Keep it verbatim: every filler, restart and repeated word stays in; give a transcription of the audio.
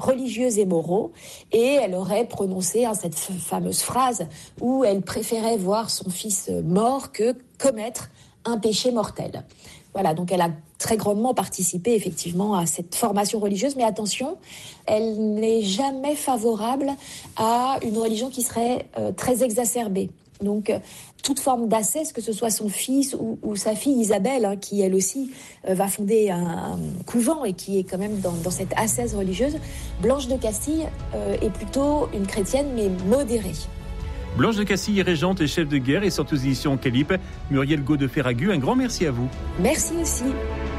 religieux et moraux, et elle aurait prononcé hein, cette f- fameuse phrase où elle préférait voir son fils mort que commettre un péché mortel. Voilà, donc elle a très grandement participé effectivement à cette formation religieuse, mais attention, elle n'est jamais favorable à une religion qui serait euh, très exacerbée. Donc, euh, toute forme d'ascèse, que ce soit son fils ou, ou sa fille Isabelle, hein, qui elle aussi euh, va fonder un, un couvent et qui est quand même dans, dans cette ascèse religieuse, Blanche de Castille euh, est plutôt une chrétienne, mais modérée. Blanche de Castille est régente et chef de guerre et sort aux éditions Calippe. Muriel Gaud de Ferragu, un grand merci à vous. Merci aussi.